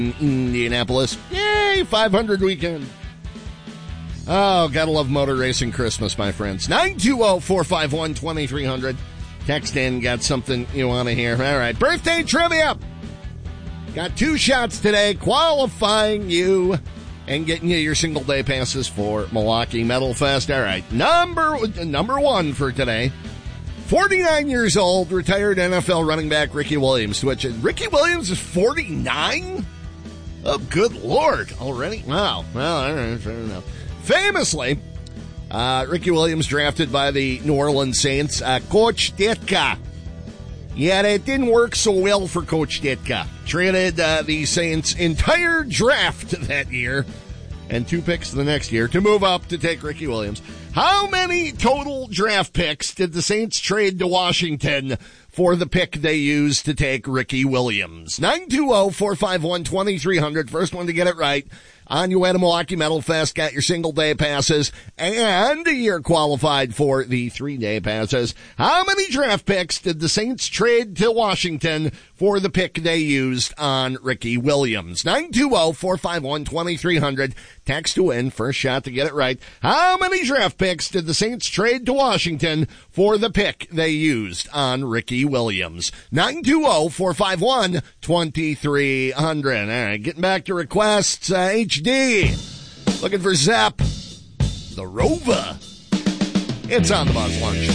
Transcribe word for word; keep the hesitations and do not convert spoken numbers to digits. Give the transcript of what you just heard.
Indianapolis. Yay, five hundred weekend. Oh, gotta love motor racing Christmas, my friends. nine two zero, four five one, two three zero zero. Text in, got something you want to hear. All right, birthday trivia. Got two shots today, qualifying you and getting you your single day passes for Milwaukee Metal Fest. All right, number number one for today. forty-nine years old, retired N F L running back Ricky Williams. Which Ricky Williams is forty-nine? Oh, good Lord, already? Wow. Well, all right, fair enough. Famously, uh, Ricky Williams drafted by the New Orleans Saints. Uh, Coach Ditka. Yeah, it didn't work so well for Coach Ditka. Traded uh, the Saints' entire draft that year and two picks the next year to move up to take Ricky Williams. How many total draft picks did the Saints trade to Washington for the pick they used to take Ricky Williams? nine two zero, four five one, two three zero zero. First one to get it right. On your way to Milwaukee Metal Fest, got your single day passes, and you're qualified for the three day passes. How many draft picks did the Saints trade to Washington for the pick they used on Ricky Williams? nine two zero, four five one, two three zero zero. Text to win. First shot to get it right. How many draft picks did the Saints trade to Washington for the pick they used on Ricky Williams? nine two zero, four five one, two three zero zero. All right, getting back to requests. Uh, H D, looking for Zepp, the Rover. It's on the Buzz Lunch.